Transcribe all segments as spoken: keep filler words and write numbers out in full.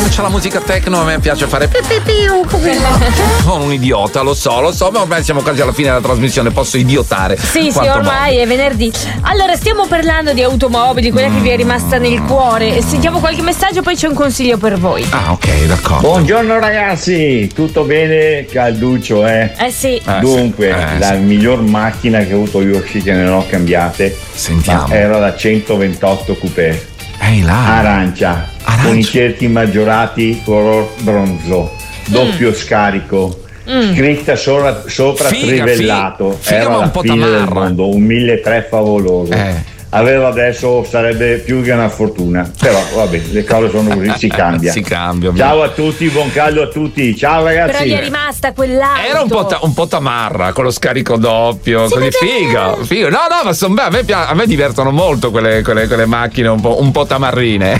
quando c'è la musica techno a me piace fare sono un idiota, lo so, lo so, ma ormai siamo quasi alla fine della trasmissione, posso idiotare. Sì, sì, ormai voglio. È venerdì. Allora, stiamo parlando di automobili, quella mm. che vi è rimasta nel cuore. Sentiamo qualche messaggio, poi c'è un consiglio per voi. Ah, ok, d'accordo. Buongiorno ragazzi, tutto bene? Calduccio, eh? Eh sì. Eh, Dunque, eh, la sì. miglior macchina che ho avuto io, sì, che ne ho cambiate. Sentiamo. Era la centoventotto Coupé. Ehi là. Arancia, Arancia. con i cerchi maggiorati color bronzo, doppio mm. scarico. Mm. Scritta sopra, sopra figa, trivellato, figa, era ma un la po' fine tamarra. del mondo, un milletrecento favoloso. Eh. Avevo adesso sarebbe più che una fortuna, però vabbè, le cose sono così, si cambia. si cambia. Ciao a tutti, buon caldo a tutti, ciao ragazzi. Però gli è rimasta quell'auto. Era un po', ta- un po' tamarra con lo scarico doppio, sì, così figa, figa. No, no, ma son be- a, me pia- a me divertono molto quelle, quelle, quelle macchine un po', un po' tamarrine.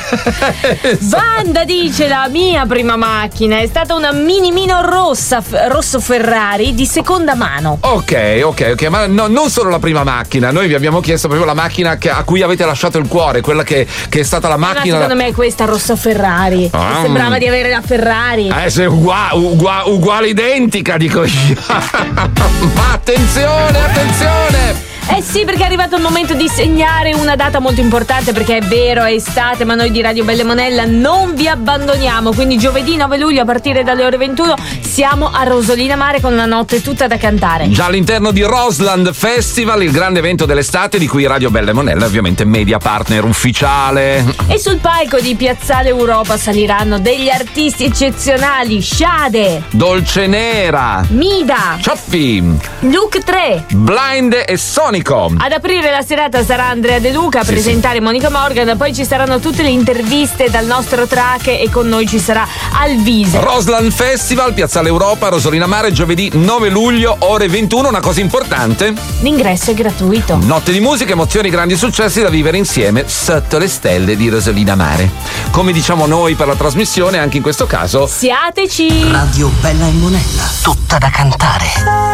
Wanda dice: la mia prima macchina è stata una mini mino rossa, f- rosso Ferrari di seconda mano. Ok, ok, ok, ma no, non solo la prima macchina, noi vi abbiamo chiesto proprio la macchina che, a cui avete lasciato il cuore, quella che, che è stata la macchina. Ma secondo me è questa rosso Ferrari. Ah, sembrava di avere la Ferrari. Eh, sei uguale, uguale, uguale identica, dico io. Ma attenzione, attenzione! Eh sì, perché è arrivato il momento di segnare una data molto importante, perché è vero, è estate, ma noi di Radio Belle Monella non vi abbandoniamo. Quindi giovedì nove luglio a partire dalle ore ventuno siamo a Rosolina Mare con una notte tutta da cantare. Già all'interno di Roseland Festival, il grande evento dell'estate di cui Radio Belle Monella è ovviamente media partner ufficiale. E sul palco di Piazzale Europa saliranno degli artisti eccezionali: Sade, Dolce Nera, Mida, Cioffi, Luke tre, Blind e Sonico. Ad aprire la serata sarà Andrea De Luca a sì, presentare sì. Monica Morgan, poi ci saranno tutte le interviste dal nostro track e con noi ci sarà Alvise. Roseland Festival, Piazzale Europa, Rosolina Mare, giovedì nove luglio, ore ventuno. Una cosa importante: l'ingresso è gratuito. Notte di musica, emozioni, grandi successi da vivere insieme sotto le stelle di Rosolina Mare. Come diciamo noi per la trasmissione, anche in questo caso siateci. Radio Bella e Monella, tutta da cantare.